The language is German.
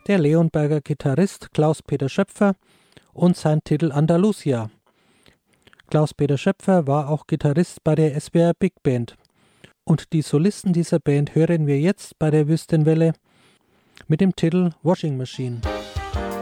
der Leonberger Gitarrist Klaus-Peter Schöpfer und sein Titel Andalusia. Klaus-Peter Schöpfer war auch Gitarrist bei der SWR Big Band. Und die Solisten dieser Band hören wir jetzt bei der Wüstenwelle mit dem Titel Washing Machine.